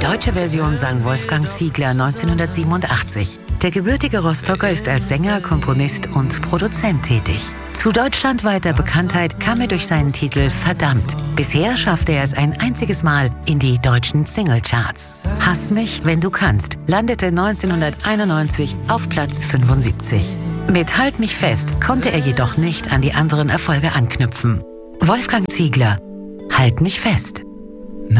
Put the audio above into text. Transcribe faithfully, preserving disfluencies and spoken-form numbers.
deutsche Version sang Wolfgang Ziegler neunzehnhundertsiebenundachtzig. Der gebürtige Rostocker ist als Sänger, Komponist und Produzent tätig. Zu deutschlandweiter Bekanntheit kam er durch seinen Titel Verdammt. Bisher schaffte er es ein einziges Mal in die deutschen Singlecharts. Hass mich, wenn du kannst landete neunzehnhunderteinundneunzig auf Platz fünfundsiebzig. Mit Halt mich fest konnte er jedoch nicht an die anderen Erfolge anknüpfen. Wolfgang Ziegler, Halt mich fest.